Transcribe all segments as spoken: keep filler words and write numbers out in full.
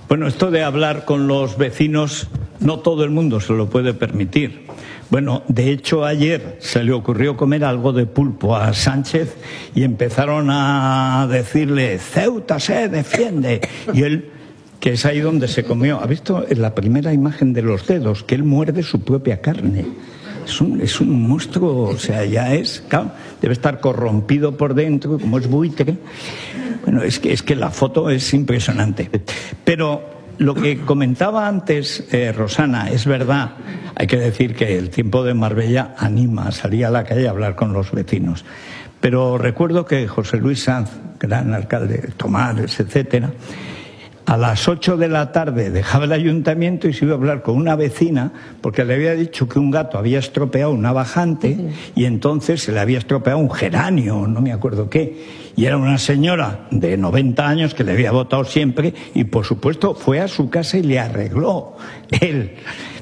Bueno, esto de hablar con los vecinos, no todo el mundo se lo puede permitir. Bueno, de hecho ayer se le ocurrió comer algo de pulpo a Sánchez y empezaron a decirle Ceuta se defiende, y él, que es ahí donde se comió, ¿ha visto en la primera imagen de los dedos que él muerde su propia carne? Es un, es un monstruo, o sea, ya es, claro, debe estar corrompido por dentro, como es buitre. Bueno, es que, es que la foto es impresionante. Pero lo que comentaba antes eh, Rosana, es verdad, hay que decir que el tiempo de Marbella anima a salir a la calle a hablar con los vecinos. Pero recuerdo que José Luis Sanz, gran alcalde de Tomares, etcétera, a las ocho de la tarde dejaba el ayuntamiento y se iba a hablar con una vecina porque le había dicho que un gato había estropeado una bajante y entonces se le había estropeado un geranio, no me acuerdo qué. Y era una señora de noventa años que le había votado siempre y, por supuesto, fue a su casa y le arregló él.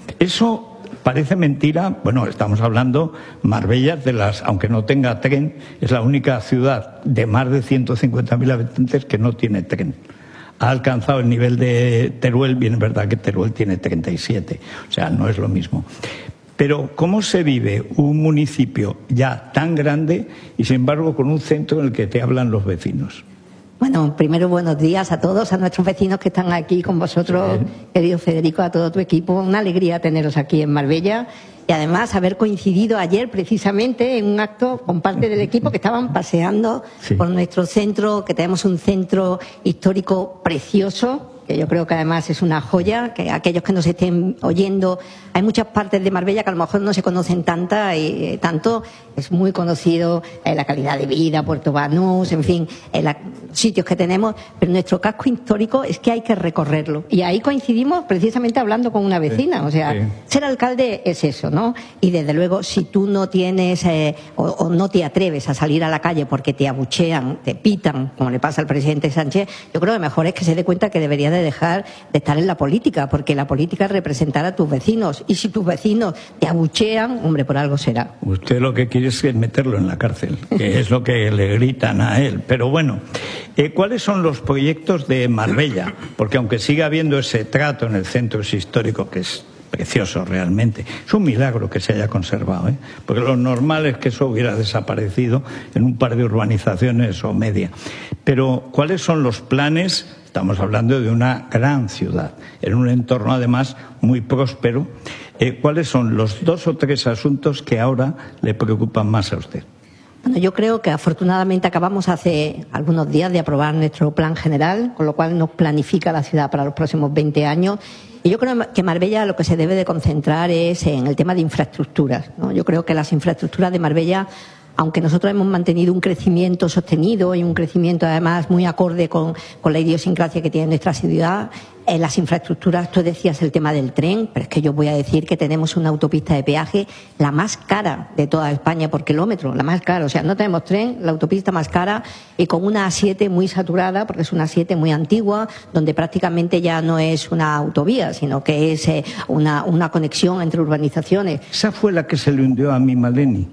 Eso parece mentira. Bueno, estamos hablando, Marbella, de las, aunque no tenga tren, es la única ciudad de más de ciento cincuenta mil habitantes que no tiene tren. Ha alcanzado el nivel de Teruel, bien es verdad que Teruel tiene treinta y siete, o sea, no es lo mismo. Pero ¿cómo se vive un municipio ya tan grande y, sin embargo, con un centro en el que te hablan los vecinos? Bueno, primero buenos días a todos, a nuestros vecinos que están aquí con vosotros, sí. Querido Federico, a todo tu equipo. Una alegría teneros aquí en Marbella y además haber coincidido ayer precisamente en un acto con parte del equipo que estaban paseando sí. por nuestro centro, que tenemos un centro histórico precioso, que yo creo que además es una joya, que aquellos que nos estén oyendo, hay muchas partes de Marbella que a lo mejor no se conocen tanta y eh, tanto, es muy conocido eh, la calidad de vida, Puerto Banús, en fin, eh, los sitios que tenemos, pero nuestro casco histórico es que hay que recorrerlo. Y ahí coincidimos precisamente hablando con una vecina, o sea, sí. ser alcalde es eso, ¿no? Y desde luego, si tú no tienes eh, o, o no te atreves a salir a la calle porque te abuchean, te pitan, como le pasa al presidente Sánchez, yo creo que mejor es que se dé cuenta que debería de dejar de estar en la política, porque la política es representar a tus vecinos, y si tus vecinos te abuchean, hombre, por algo será. Usted lo que quiere es meterlo en la cárcel, que es lo que le gritan a él. Pero bueno, eh, ¿cuáles son los proyectos de Marbella? Porque aunque siga habiendo ese trato en el centro histórico, que es precioso realmente, es un milagro que se haya conservado, ¿eh? Porque lo normal es que eso hubiera desaparecido en un par de urbanizaciones o media. Pero ¿cuáles son los planes? Estamos hablando de una gran ciudad, en un entorno además muy próspero. Eh, ¿Cuáles son los dos o tres asuntos que ahora le preocupan más a usted? Bueno, yo creo que afortunadamente acabamos hace algunos días de aprobar nuestro plan general, con lo cual nos planifica la ciudad para los próximos veinte años. Y yo creo que Marbella lo que se debe de concentrar es en el tema de infraestructuras, ¿no? Yo creo que las infraestructuras de Marbella, aunque nosotros hemos mantenido un crecimiento sostenido y un crecimiento además muy acorde con, con la idiosincrasia que tiene nuestra ciudad, en las infraestructuras, tú decías el tema del tren, pero es que yo voy a decir que tenemos una autopista de peaje la más cara de toda España por kilómetro, la más cara, o sea, no tenemos tren, la autopista más cara y con una A siete muy saturada, porque es una A siete muy antigua, donde prácticamente ya no es una autovía, sino que es eh, una, una conexión entre urbanizaciones. Esa fue la que se le hundió a mi Maleni.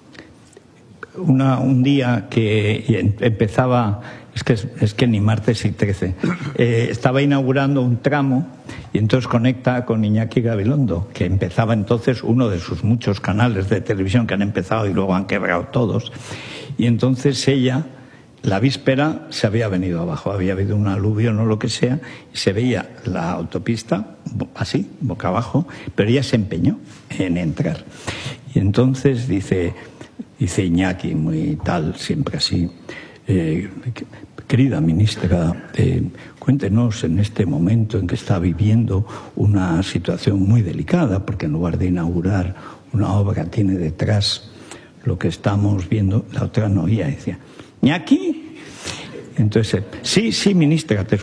Una, un día que empezaba, es que, es que ni martes y trece, eh, estaba inaugurando un tramo y entonces conecta con Iñaki Gabilondo, que empezaba entonces uno de sus muchos canales de televisión que han empezado y luego han quebrado todos. Y entonces ella, la víspera, se había venido abajo, había habido un aluvio o lo que sea, y se veía la autopista así, boca abajo, pero ella se empeñó en entrar. Y entonces dice... Dice Iñaki, muy tal, siempre así, eh, querida ministra, eh, cuéntenos en este momento en que está viviendo una situación muy delicada, porque en lugar de inaugurar una obra tiene detrás lo que estamos viendo. La otra no oía, decía, ¿Iñaki? Entonces, sí, sí, ministra, te